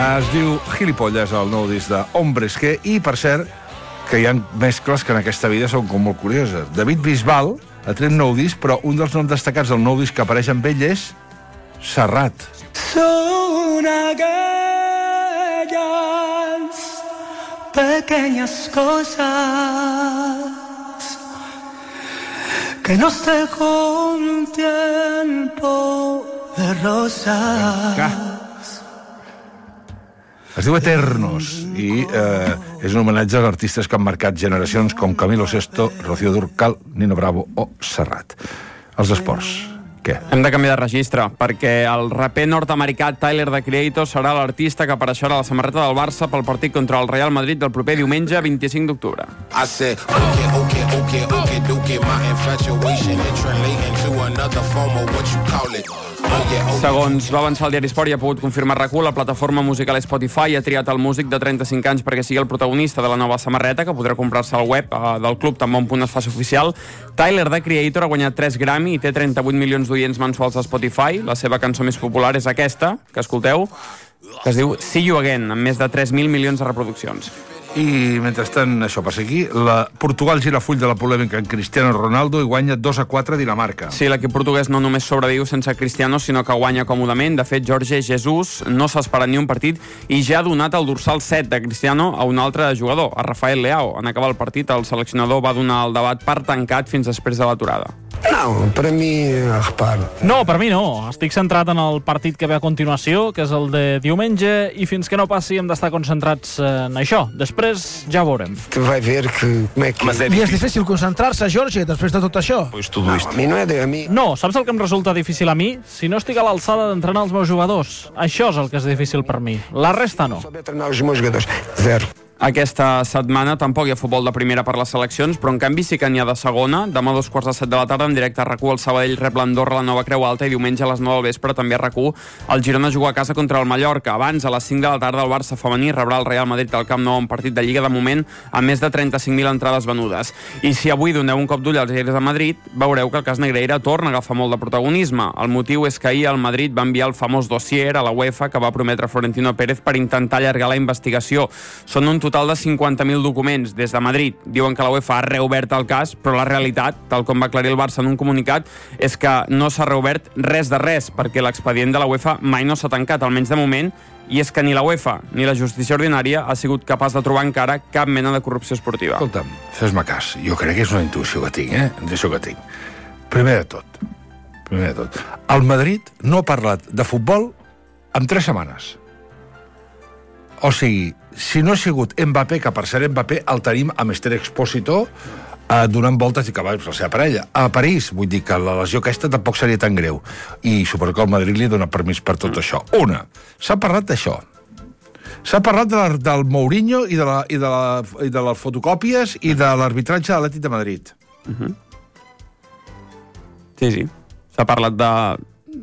Es diu Gilipolles, el nou disc de Hombres que, i per cert, que hi ha mescles que en aquesta vida són com molt curioses. David Bisbal ha tret nou disc, però un dels noms destacats del nou disc que apareix amb ell és Serrat. Son aquellas pequeñas cosas que nos dejó un tiempo de rosas. Es diu Eternos i és un homenatge als artistes que han marcat generacions com Camilo Sesto, Rocío Dúrcal, Nino Bravo o Serrat. Els esports, què? Hem de canviar de registre, perquè el raper nord-americà Tyler, the Creator, serà l'artista que apareixerà a la samarreta del Barça pel partit contra el Real Madrid del proper diumenge 25 d'octubre. Segons va avançar el diari Esport i ha pogut confirmar RAC1, la plataforma musical Spotify ha triat el músic de 35 anys perquè sigui el protagonista de la nova samarreta, que podrà comprar-se al web del club tan bon punt es faci oficial. Tyler, the Creator, ha guanyat 3 Grammy i té 38 milions d'oients mensuals a Spotify. La seva cançó més popular és aquesta, que escolteu, que es diu See You Again, amb més de 3.000 milions de reproduccions. I, mentrestant, això passa aquí, Portugal gira full de la polèmica en Cristiano Ronaldo i guanya 2-4 a Dinamarca. Sí, l'equip portuguès no només sobreviu sense Cristiano, sinó que guanya còmodament. De fet, Jorge Jesus no s'ha esperat ni un partit i ja ha donat el dorsal 7 de Cristiano a un altre jugador, a Rafael Leao. En acabar el partit, el seleccionador va donar el debat per tancat fins després de l'aturada. No, per a mi, reparo. No, per mi no. Estic centrat en el partit que ve a continuació, que és el de diumenge, i fins que no passi hem d'estar concentrats en això. Després ja veurem. Tu vai ver que... I és difícil concentrar-se, Jorge, després de tot això. No, a mi no és de a mi. No, saps el que em resulta difícil a mi? Si no estic a l'alçada d'entrenar els meus jugadors. Això és el que és difícil per mi. La resta no. Saber treinar els meus jogadors. Zero. Aquesta setmana tampoc hi ha futbol de primera per les seleccions, però en canvi sí que n'hi ha de segona. Demà a 2:45 de la tarda en directe a RAC1 el Sabadell rep l'Andorra a la Nova Creu Alta i diumenge a les 9 del vespre també a RAC1 el Girona juga a casa contra el Mallorca. Abans, a les 5 de la tarda, el Barça femení rebrà el Real Madrid al Camp Nou en partit de Lliga, de moment amb més de 35.000 entrades venudes. I si avui doneu un cop d'ull als diaris de Madrid, veureu que el cas Negreira torna a agafar molt de protagonisme. El motiu és que ahir el Madrid va enviar el famós dossier a la UEFA que va prometre Florentino Pérez per intentar allargar la investigació. Són un total de 50.000 documents des de Madrid. Diuen que la UEFA ha reobert el cas, però la realitat, tal com va aclarir el Barça en un comunicat, és que no s'ha reobert res de res, perquè l'expedient de la UEFA mai no s'ha tancat, almenys de moment, i és que ni la UEFA ni la justícia ordinària ha sigut capaç de trobar encara cap mena de corrupció esportiva. Escolta'm, fes-me cas. Jo crec que és una intuïció que tinc, Intuïció que tinc. Primer de tot, el Madrid no ha parlat de futbol en 3 setmanes. O sigui, si no ha sigut Mbappé, que per ser Mbappé el tenim amb Esther Expósito donant voltes i que va la seva parella. A París, vull dir que la lesió aquesta tampoc seria tan greu. I suposo que el Madrid li dona permís per tot això. Una, s'ha parlat d'això. S'ha parlat del Mourinho i de les fotocòpies i de l'arbitratge de l'Atlètic de Madrid. Sí. S'ha parlat